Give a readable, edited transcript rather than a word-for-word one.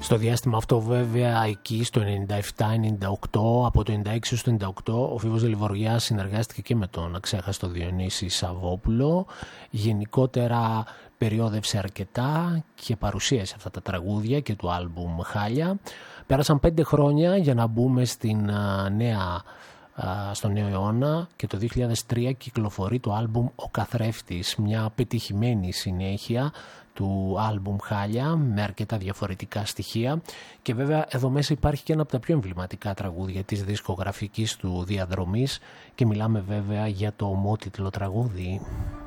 Στο διάστημα αυτό βέβαια εκεί στο 97-98, από το 96 στο 98 ο Φίβος Δελιβοριάς συνεργάστηκε και με τον αξέχαστο Διονύση Σαββόπουλο. Γενικότερα περιόδευσε αρκετά και παρουσίασε αυτά τα τραγούδια και του άλμπουμ Χάλια. Πέρασαν 5 χρόνια για να μπούμε στο νέο αιώνα και το 2003 κυκλοφορεί το άλμπουμ Ο Καθρέφτης, μια πετυχημένη συνέχεια του άλμπουμ Χάλια με αρκετά διαφορετικά στοιχεία, και βέβαια εδώ μέσα υπάρχει και ένα από τα πιο εμβληματικά τραγούδια της δισκογραφικής του διαδρομής και μιλάμε βέβαια για το ομότιτλο τραγούδι.